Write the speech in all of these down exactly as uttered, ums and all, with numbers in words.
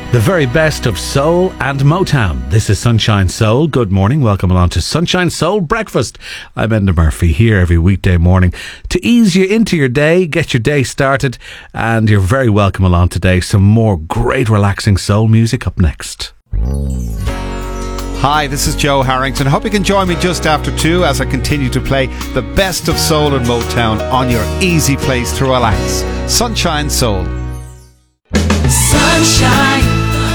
The very best of soul and Motown. This is Sunshine Soul. Good morning. Welcome along to Sunshine Soul Breakfast. I'm Enda Murphy here every weekday morning to ease you into your day, get your day started, and you're very welcome along today. Some more great relaxing soul music up next. Hi, this is Joe Harrington. Hope you can join me just after two as I continue to play the best of soul and Motown on your easy place to relax. Sunshine Soul. Sunshine.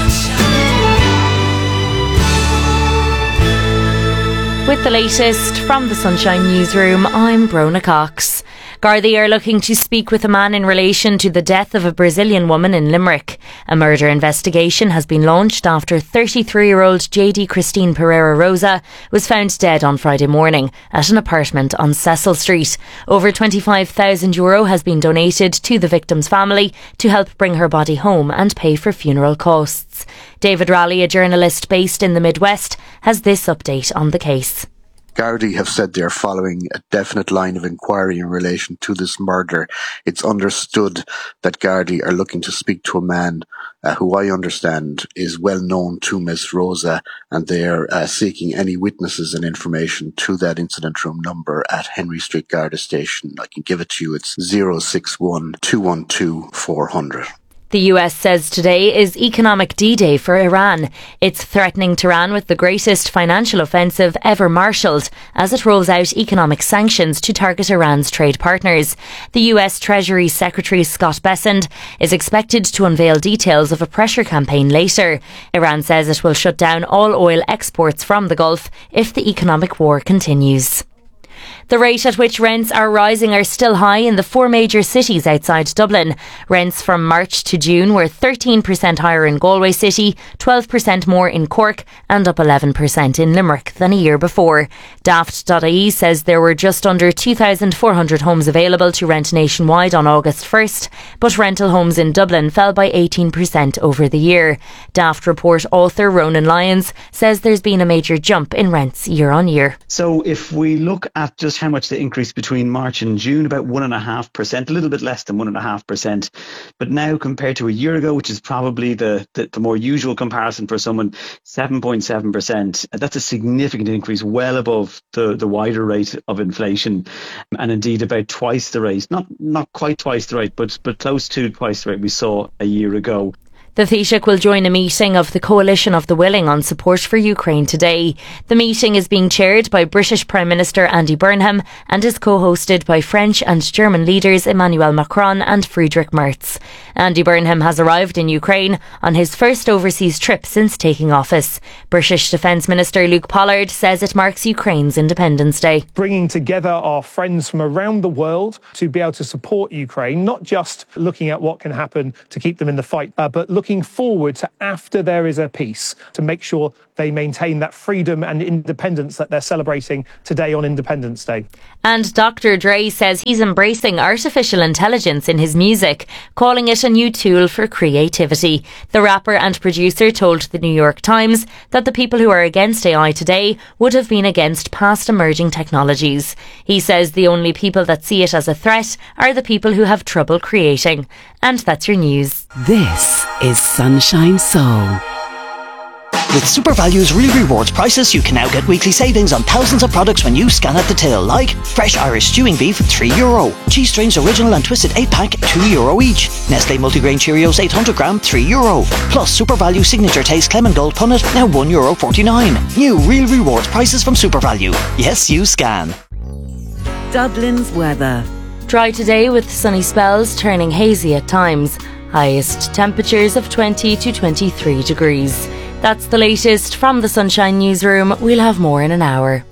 With the latest from the Sunshine Newsroom, I'm Brona Cox. Gardaí are looking to speak with a man in relation to the death of a Brazilian woman in Limerick. A murder investigation has been launched after thirty-three-year-old J D Christine Pereira Rosa was found dead on Friday morning at an apartment on Cecil Street. Over twenty-five thousand euro has been donated to the victim's family to help bring her body home and pay for funeral costs. David Raleigh, a journalist based in the Midwest, has this update on the case. Gardaí have said they're following a definite line of inquiry in relation to this murder. It's understood that Gardaí are looking to speak to a man uh, who I understand is well known to Miss Rosa, and they're uh, seeking any witnesses and information to that incident room number at Henry Street Garda Station. I can give it to you. It's zero six one, two one two, four hundred. The U S says today is Economic D-Day for Iran. It's threatening Tehran with the greatest financial offensive ever marshalled as it rolls out economic sanctions to target Iran's trade partners. The U S Treasury Secretary Scott Bessent is expected to unveil details of a pressure campaign later. Iran says it will shut down all oil exports from the Gulf if the economic war continues. The rate at which rents are rising are still high in the four major cities outside Dublin. Rents from March to June were thirteen percent higher in Galway City, twelve percent more in Cork and up eleven percent in Limerick than a year before. Daft dot I E says there were just under two thousand four hundred homes available to rent nationwide on August first, but rental homes in Dublin fell by eighteen percent over the year. Daft report author Ronan Lyons says there's been a major jump in rents year on year. So if we look at just how much the increase between March and June, about one and a half percent, a little bit less than one and a half percent. But now compared to a year ago, which is probably the, the, the more usual comparison for someone, seven point seven percent. That's a significant increase, well above the, the wider rate of inflation. And indeed about twice the rate, not not quite twice the rate, but, but close to twice the rate we saw a year ago. The Taoiseach will join a meeting of the Coalition of the Willing on support for Ukraine today. The meeting is being chaired by British Prime Minister Andy Burnham and is co-hosted by French and German leaders Emmanuel Macron and Friedrich Merz. Andy Burnham has arrived in Ukraine on his first overseas trip since taking office. British Defence Minister Luke Pollard says it marks Ukraine's Independence Day. Bringing together our friends from around the world to be able to support Ukraine, not just looking at what can happen to keep them in the fight, uh, but looking looking forward to after there is a peace to make sure they maintain that freedom and independence that they're celebrating today on Independence Day. And Doctor Dre says he's embracing artificial intelligence in his music, calling it a new tool for creativity. The rapper and producer told the New York Times that the people who are against A I today would have been against past emerging technologies. He says the only people that see it as a threat are the people who have trouble creating. And that's your news. This is Sunshine Soul. With SuperValue's Real Rewards prices, you can now get weekly savings on thousands of products when you scan at the till, like fresh Irish stewing beef, three euro. Cheese Strings Original and Twisted eight pack, two euro each. Nestle Multigrain Cheerios eight hundred gram, three euro. Plus SuperValue Signature Taste Clem and Gold Punnet, now one euro forty-nine. New Real Rewards prices from SuperValue. Yes, you scan. Dublin's weather. Dry today with sunny spells turning hazy at times. Highest temperatures of twenty to twenty-three degrees. That's the latest from the Sunshine Newsroom. We'll have more in an hour.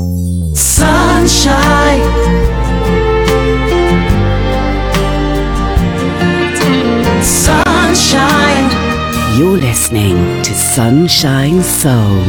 Sunshine. Sunshine. You're listening to Sunshine Soul.